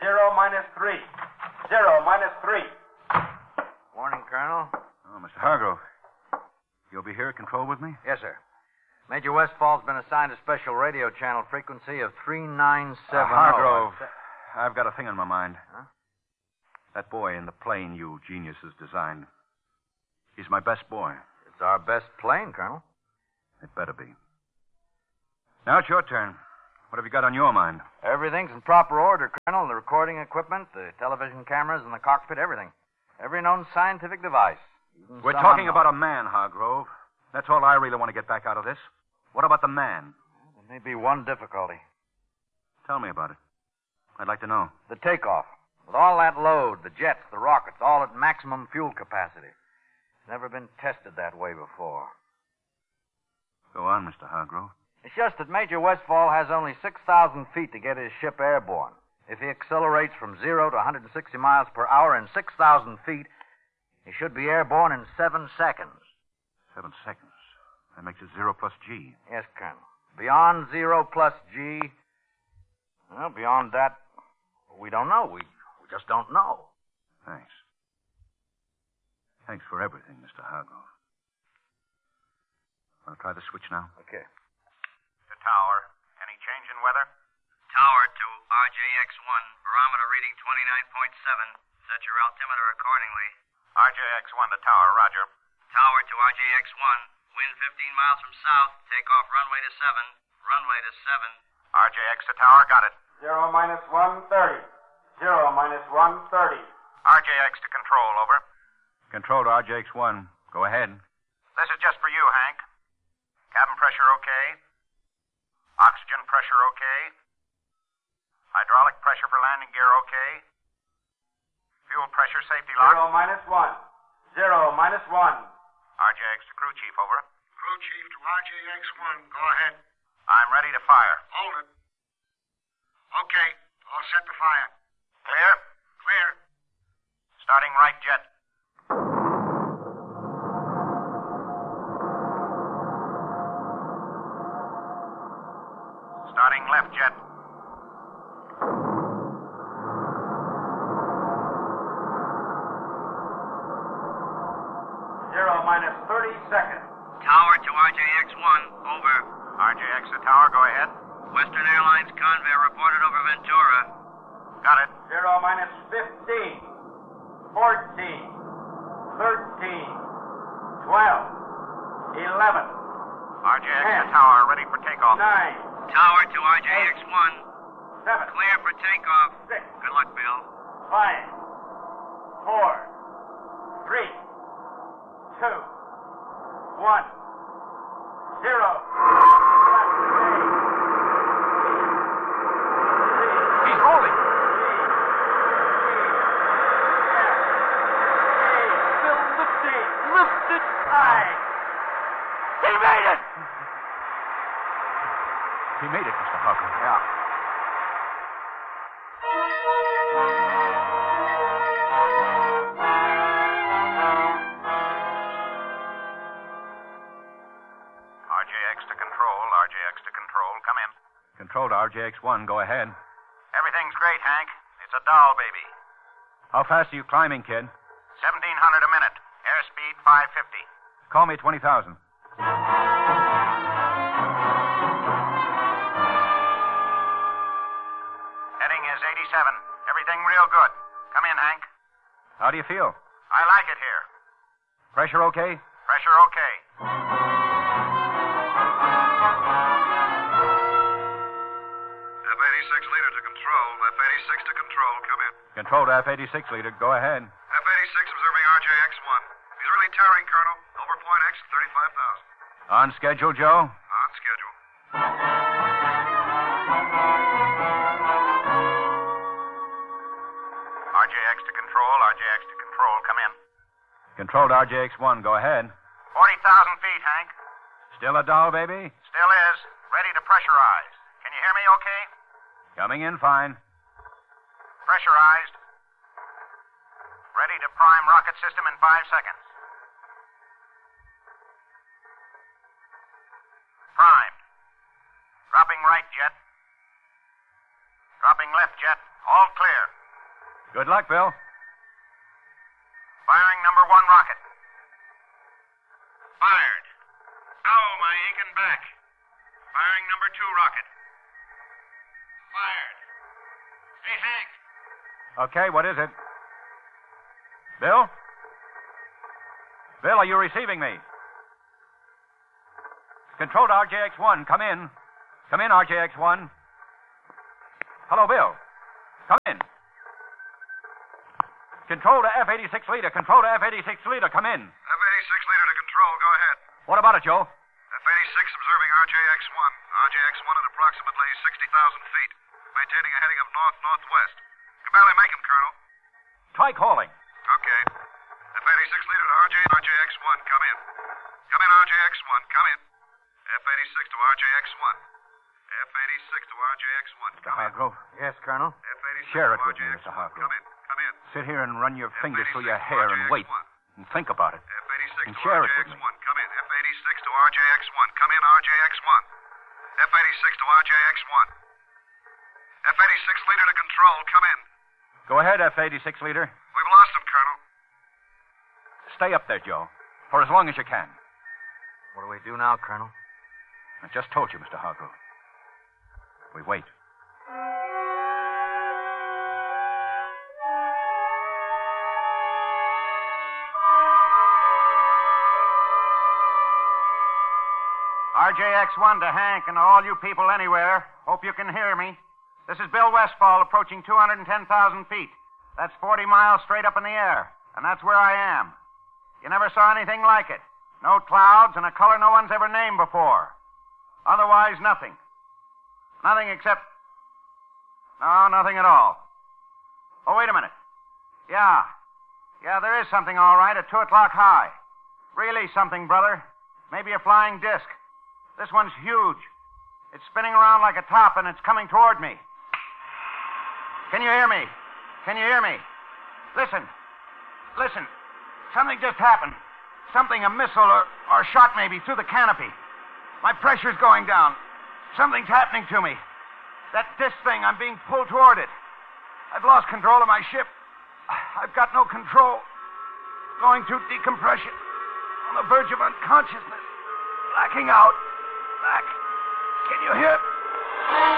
0 minus 3. 0 minus 3. Morning, Colonel. Oh, Mr. Hargrove. You'll be here at control with me? Yes, sir. Major Westfall's been assigned a special radio channel frequency of 3970. Hargrove, I've got a thing on my mind. Huh? That boy in the plane you geniuses designed. He's my best boy. It's our best plane, Colonel. It better be. Now it's your turn. What have you got on your mind? Everything's in proper order, Colonel. The recording equipment, the television cameras, and the cockpit, everything. Every known scientific device. We're talking about a man, Hargrove. That's all I really want to get back out of this. What about the man? There may be one difficulty. Tell me about it. I'd like to know. The takeoff. With all that load, the jets, the rockets, all at maximum fuel capacity. It's never been tested that way before. Go on, Mr. Hargrove. It's just that Major Westfall has only 6,000 feet to get his ship airborne. If he accelerates from 0 to 160 miles per hour in 6,000 feet, he should be airborne in 7 seconds. 7 seconds. That makes it 0 plus G. Yes, Colonel. Beyond 0 plus G, well, beyond that, we don't know. We just don't know. Thanks. Thanks for everything, Mr. Hargrove. I'll try the switch now. Okay. The tower. Any change in weather? Tower to RJX-1. Barometer reading 29.7. Set your altimeter accordingly. RJX-1 to tower, roger. Tower to RJX-1. Wind 15 miles from south. Take off runway to 7. Runway to 7. RJX to tower, got it. 0 minus 130. 0 minus 130. RJX to control, over. Control to RJX-1. Go ahead. This is just for you, Hank. Cabin pressure okay? Oxygen pressure okay? Hydraulic pressure for landing gear okay? Fuel pressure safety lock? 0 minus 1. 0 minus 1. RJX to crew chief, over. Crew chief to RJX-1. Go ahead. I'm ready to fire. Hold it. Okay. All set to fire. Clear? Clear. Starting right jet. Starting left jet. Minus 30 seconds. Tower to RJX-1. Over. RJX to tower, go ahead. Western Airlines Convair reported over Ventura. Got it. 0 minus 15. 14. 13. 12. 11. RJX 10, to tower, ready for takeoff. 9. Tower to RJX-1. 7. Clear for takeoff. 6. Good luck, Bill. 5. 4. 3. 2, 1, 0. He's rolling. Still lifting. Lifted high. He made it. He made it, Mr. Hargrove. Yeah. RJX to control, come in. Control to RJX-1. Go ahead. Everything's great, Hank. It's a doll baby. How fast are you climbing, kid? 1,700 a minute. Airspeed 550. Call me 20,000. Heading is 87. Everything real good. Come in, Hank. How do you feel? I like it here. Pressure okay? Pressure okay. F-86 leader to control. F-86 to control. Come in. Control to F-86 leader. Go ahead. F-86 observing RJX-1. He's early tearing, Colonel. Over point X, 35,000. On schedule, Joe? On schedule. RJX to control. RJX to control. Come in. Control to RJX-1. Go ahead. 40,000 feet, Hank. Still a doll, baby? Still is. Ready to pressurize. Can you hear me okay? Coming in fine. Pressurized. Ready to prime rocket system in 5 seconds. Primed. Dropping right jet. Dropping left jet. All clear. Good luck, Bill. Firing number 1 rocket. Fired. Ow, my aching back. Firing number 2 rocket. Fired. Hey, Hank. Okay, what is it? Bill? Bill, are you receiving me? Control to RJX-1, come in. Come in, RJX-1. Hello, Bill. Come in. Control to F-86 leader. Control to F-86 leader, come in. F-86 leader to control. Go ahead. What about it, Joe? F-86 observing RJX-1. RJX-1 at approximately 60,000 feet. Maintaining a heading of north-northwest. Can barely make him, Colonel. Try calling. Okay. F-86 leader to RJX-1, come in. Come in, RJX-1, come in. F-86 to RJX-1. F-86 to RJX-1, Mr. come in. Hargrove, Yes, Colonel. F-86 share to it with me, RJX-1, Mr. Hargrove. Come in, come in. Sit here and run your fingers through your F-86 hair and wait. RJX-1. And think about it. F-86 And to share it with me. RJX-1, come in. F-86 to RJX-1, come in, RJX-1. F-86 to RJX-1. F-86 leader to control, come in. Go ahead, F-86 leader. We've lost him, Colonel. Stay up there, Joe, for as long as you can. What do we do now, Colonel? I just told you, Mr. Hargrove. We wait. RJX-1 to Hank and all you people anywhere. Hope you can hear me. This is Bill Westfall approaching 210,000 feet. That's 40 miles straight up in the air. And that's where I am. You never saw anything like it. No clouds and a color no one's ever named before. Otherwise, nothing. Nothing except... No, nothing at all. Oh, wait a minute. Yeah, there is something all right at 2 o'clock high. Really something, brother. Maybe a flying disc. This one's huge. It's spinning around like a top, and it's coming toward me. Can you hear me? Can you hear me? Listen. Listen. Something just happened. Something, a missile or shot maybe, through the canopy. My pressure's going down. Something's happening to me. That disc thing, I'm being pulled toward it. I've lost control of my ship. I've got no control. Going through decompression. On the verge of unconsciousness. Blacking out. Black. Can you hear?